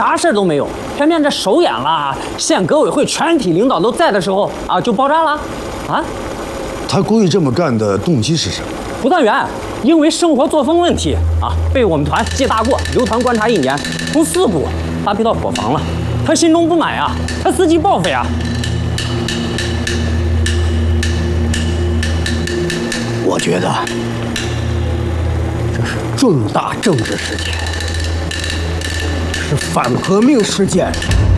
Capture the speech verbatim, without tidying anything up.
啥事都没有，偏偏这首演了，县革委会全体领导都在的时候啊，就爆炸了，啊？ 他故意这么干的动机是什么？ 胡团员因为生活作风问题啊，被我们团记大过，留团观察一年，从四部发配到伙房了。他心中不满呀，他伺机报复呀。 我觉得这是重大政治事件，是反革命事件。